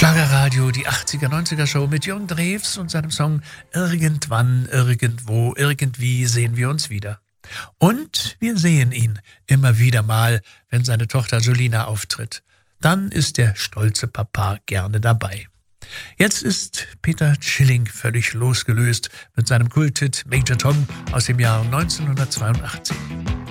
Schlagerradio, die 80er-90er Show mit Jürgen Drews und seinem Song Irgendwann, irgendwo, irgendwie sehen wir uns wieder. Und wir sehen ihn immer wieder mal, wenn seine Tochter Julina auftritt. Dann ist der stolze Papa gerne dabei. Jetzt ist Peter Schilling völlig losgelöst mit seinem Kulthit Major Tom aus dem Jahr 1982.